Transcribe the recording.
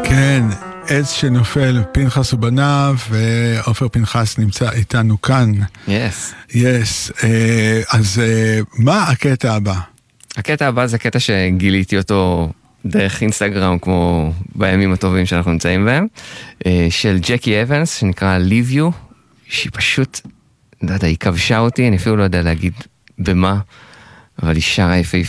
כן, עץ שנופל, פנחס ובניו, ועופר פנחס נמצא איתנו כאן. Yes. אז מה הקטע הבא? הקטע הבא זה קטע שגיליתי אותו דרך אינסטגרם, כמו בימים הטובים שאנחנו נמצאים בהם, של ג'קי אבנס, שנקרא Leave You, שהיא פשוט, לא יודע, היא כבשה אותי, אני אפילו לא יודע להגיד במה, אבל היא שרה יפהפה.